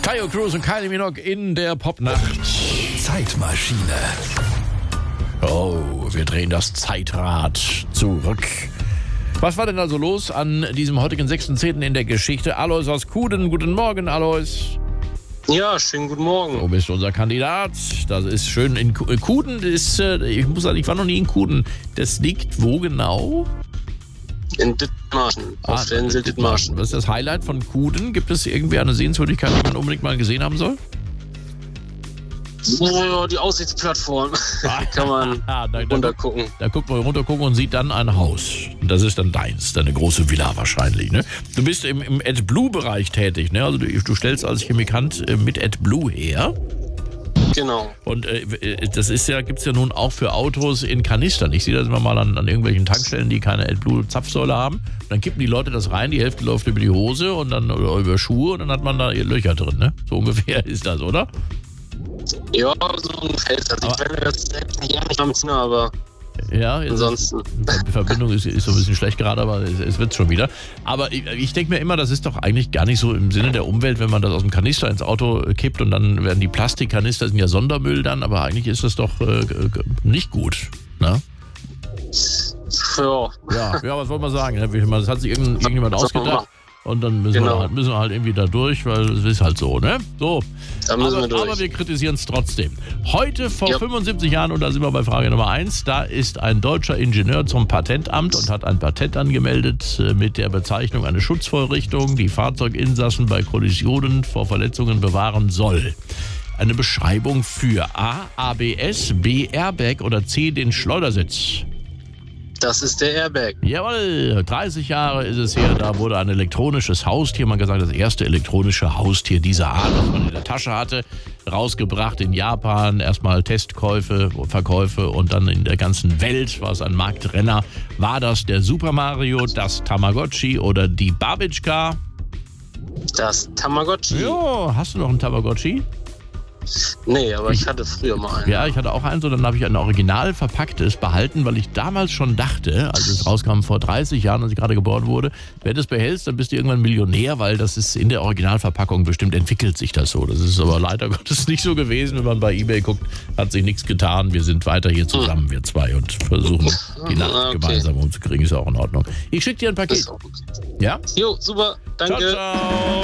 Taio Cruz und Kylie Minogue in der Popnacht. Zeitmaschine. Oh, wir drehen das Zeitrad zurück. Was war denn also los an diesem heutigen 6.10. in der Geschichte? Alois aus Kuden. Guten Morgen, Alois. Ja, schönen guten Morgen. Du bist unser Kandidat. Das ist schön. In Kuden ist, ich muss sagen, ich war noch nie in Kuden. Das liegt wo genau? In Dithmarschen, auf der Insel Dithmarschen. Was ist das Highlight von Kuden? Gibt es irgendwie eine Sehenswürdigkeit, die man unbedingt mal gesehen haben soll? Oh, die Aussichtsplattform. Kann man runtergucken. Da guckt man runtergucken und sieht dann ein Haus. Und das ist dann deins, deine große Villa wahrscheinlich. Ne? Du bist im AdBlue-Bereich tätig. Ne? Also du stellst als Chemikant mit AdBlue her. Genau. Und das ist ja, gibt's ja nun auch für Autos in Kanistern. Ich sehe das immer mal an irgendwelchen Tankstellen, die keine AdBlue-Zapfsäule haben. Dann kippen die Leute das rein, die Hälfte läuft über die Hose und dann oder über Schuhe und dann hat man da Löcher drin. Ne? So ungefähr ist das, oder? Ja, so ein Feld. Also ich werde das selbst nicht ehrlich damit, aber ja, ansonsten. Die Verbindung ist so ein bisschen schlecht gerade, aber es wird schon wieder. Aber ich denke mir immer, das ist doch eigentlich gar nicht so im Sinne der Umwelt, wenn man das aus dem Kanister ins Auto kippt und dann werden die Plastikkanister, sind ja Sondermüll dann, aber eigentlich ist das doch nicht gut, ne? Ja, was wollen wir sagen? Das hat sich irgendjemand ausgedacht. Und dann müssen wir halt irgendwie da durch, weil es ist halt so, ne? So. Aber wir kritisieren es trotzdem. Heute vor 75 Jahren, und da sind wir bei Frage Nummer 1, da ist ein deutscher Ingenieur zum Patentamt und hat ein Patent angemeldet mit der Bezeichnung eine Schutzvorrichtung, die Fahrzeuginsassen bei Kollisionen vor Verletzungen bewahren soll. Eine Beschreibung für A, ABS, B, Airbag oder C, den Schleudersitz. Das ist der Airbag. Jawohl, 30 Jahre ist es her, da wurde ein elektronisches Haustier, man kann sagen, das erste elektronische Haustier dieser Art, das man in der Tasche hatte, rausgebracht in Japan. Erstmal Testkäufe, Verkäufe und dann in der ganzen Welt war es ein Marktrenner. War das der Super Mario, das Tamagotchi oder die Babitschka? Das Tamagotchi. Jo, hast du noch einen Tamagotchi? Nee, aber ich hatte früher mal einen. Ja, ich hatte auch eins und dann habe ich ein original verpacktes behalten, weil ich damals schon dachte, als es rauskam vor 30 Jahren, als ich gerade geboren wurde, wenn du es behältst, dann bist du irgendwann Millionär, weil das ist in der Originalverpackung bestimmt, entwickelt sich das so. Das ist aber leider Gottes nicht so gewesen. Wenn man bei eBay guckt, hat sich nichts getan. Wir sind weiter hier zusammen, wir zwei, und versuchen die Nacht gemeinsam umzukriegen. Ist auch in Ordnung. Ich schicke dir ein Paket. Ist auch okay. Ja? Jo, super. Danke. Ciao, ciao.